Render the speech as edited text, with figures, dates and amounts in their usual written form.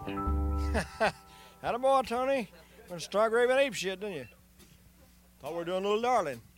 Attaboy, Tony. Went stark raving ape shit, didn't you? Thought we were doing a little darling.